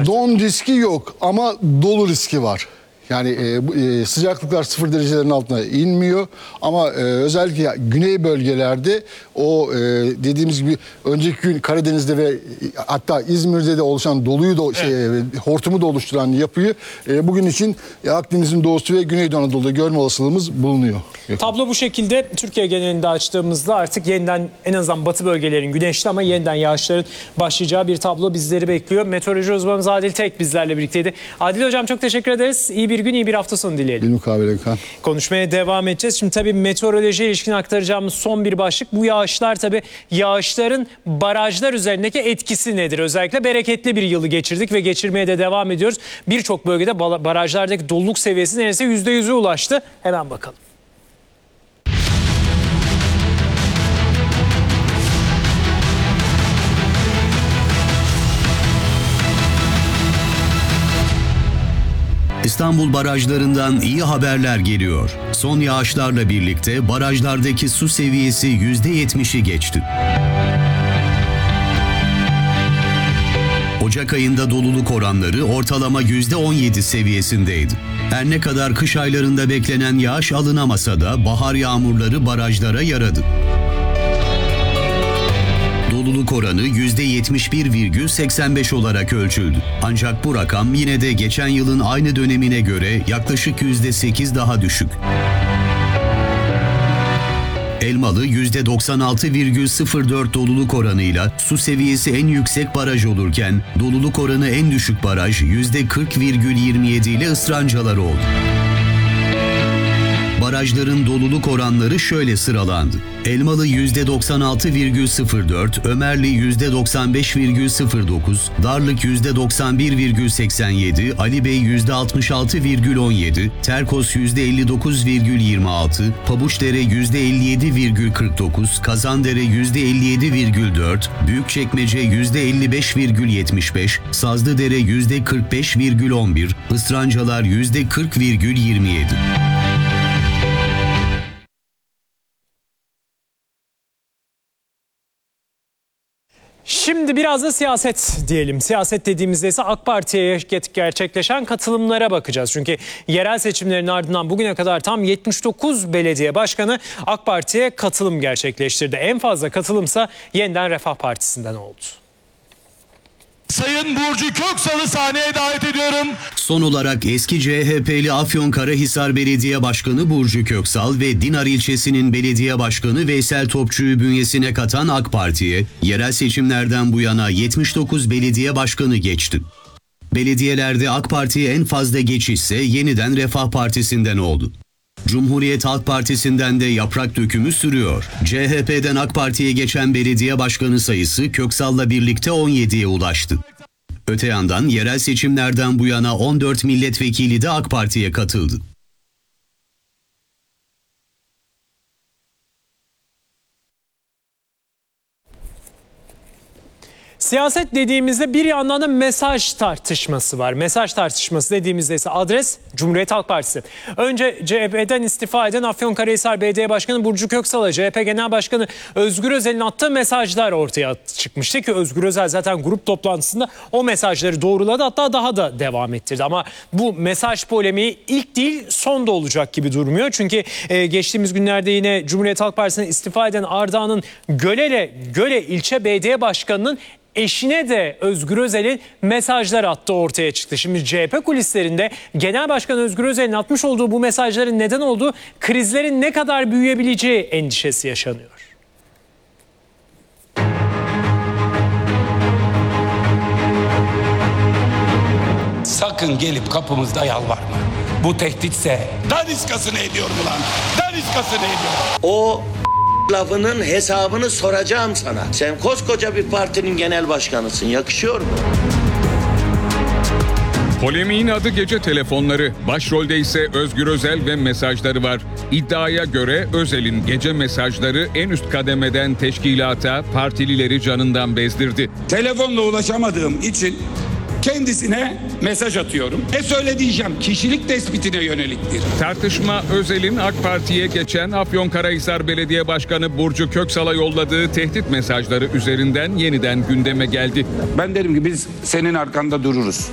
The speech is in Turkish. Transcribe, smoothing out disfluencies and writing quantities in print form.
barajda? Don riski yok ama dolu riski var. Yani sıcaklıklar 0 derecelerin altına inmiyor ama özellikle güney bölgelerde o dediğimiz gibi önceki gün Karadeniz'de ve hatta İzmir'de de oluşan doluyu da hortumu da oluşturan yapıyı bugün için Akdeniz'in doğusu ve Güneydoğu Anadolu'da görme olasılığımız bulunuyor. Tablo bu şekilde. Türkiye genelinde açtığımızda artık yeniden en azından batı bölgelerin güneşli ama yeniden yağışların başlayacağı bir tablo bizleri bekliyor. Meteoroloji uzmanımız Adil Tek bizlerle birlikteydi. Adil Hocam çok teşekkür ederiz. İyi bir gün, iyi bir hafta sonu dileyelim. Bilmukabele Kan. Konuşmaya devam edeceğiz. Şimdi tabii meteorolojiye ilişkin aktaracağımız son bir başlık. Bu yağışlar tabii yağışların barajlar üzerindeki etkisi nedir? Özellikle bereketli bir yılı geçirdik ve geçirmeye de devam ediyoruz. Birçok bölgede barajlardaki doluluk seviyesi neredeyse %100'e ulaştı. Hemen bakalım. İstanbul barajlarından iyi haberler geliyor. Son yağışlarla birlikte barajlardaki su seviyesi %70'i geçti. Ocak ayında doluluk oranları ortalama %17 seviyesindeydi. Her ne kadar kış aylarında beklenen yağış alınamasa da bahar yağmurları barajlara yaradı. Doluluk oranı %71,85 olarak ölçüldü. Ancak bu rakam yine de geçen yılın aynı dönemine göre yaklaşık %8 daha düşük. Elmalı %96,04 doluluk oranıyla su seviyesi en yüksek baraj olurken doluluk oranı en düşük baraj %40,27 ile Israncalar oldu. Barajların doluluk oranları şöyle sıralandı. Elmalı %96,04, Ömerli %95,09, Darlık %91,87, Ali Bey %66,17, Terkos %59,26, Pabuçdere %57,49, Kazandere %57,4, Büyükçekmece %55,75, Sazlıdere %45,11, Israncalar %40,27. Şimdi biraz da siyaset diyelim. Siyaset dediğimizde ise AK Parti'ye gerçekleşen katılımlara bakacağız. Çünkü yerel seçimlerin ardından bugüne kadar tam 79 belediye başkanı AK Parti'ye katılım gerçekleştirdi. En fazla katılımsa Yeniden Refah Partisi'nden oldu. Sayın Burcu Köksal'ı sahneye davet ediyorum. Son olarak eski CHP'li Afyonkarahisar Belediye Başkanı Burcu Köksal ve Dinar ilçesinin belediye başkanı Veysel Topçu'yu bünyesine katan AK Parti'ye yerel seçimlerden bu yana 79 belediye başkanı geçti. Belediyelerde AK Parti'ye en fazla geçişse Yeniden Refah Partisi'nden oldu. Cumhuriyet Halk Partisi'nden de yaprak dökümü sürüyor. CHP'den AK Parti'ye geçen belediye başkanı sayısı Köksal'la birlikte 17'ye ulaştı. Öte yandan yerel seçimlerden bu yana 14 milletvekili de AK Parti'ye katıldı. Siyaset dediğimizde bir yandan da mesaj tartışması var. Mesaj tartışması dediğimizde ise adres Cumhuriyet Halk Partisi. Önce CHP'den istifa eden Afyonkarahisar Belediye Başkanı Burcu Köksal'a CHP Genel Başkanı Özgür Özel'in attığı mesajlar ortaya çıkmıştı ki Özgür Özel zaten grup toplantısında o mesajları doğruladı, hatta daha da devam ettirdi. Ama bu mesaj polemiği ilk değil son da olacak gibi durmuyor. Çünkü geçtiğimiz günlerde yine Cumhuriyet Halk Partisi'ne istifa eden Ardahan'ın Göle ilçe belediye başkanının eşine de Özgür Özel'in mesajlar attığı ortaya çıktı. Şimdi CHP kulislerinde Genel Başkan Özgür Özel'in atmış olduğu bu mesajların neden olduğu krizlerin ne kadar büyüyebileceği endişesi yaşanıyor. Sakın gelip kapımızda yalvarma. Bu tehditse daniskasını ediyorum ulan. Daniskasını ediyorum. O lafının hesabını soracağım sana. Sen koskoca bir partinin genel başkanısın. Yakışıyor mu? Polemiğin adı gece telefonları. Başrolde ise Özgür Özel ve mesajları var. İddiaya göre Özel'in gece mesajları en üst kademeden teşkilata partilileri canından bezdirdi. Telefonla ulaşamadığım için kendisine mesaj atıyorum. Söyle diyeceğim, kişilik tespitine yöneliktir. Tartışma Özel'in AK Parti'ye geçen Afyonkarahisar Belediye Başkanı Burcu Köksal'a yolladığı tehdit mesajları üzerinden yeniden gündeme geldi. Ben derim ki biz senin arkanda dururuz.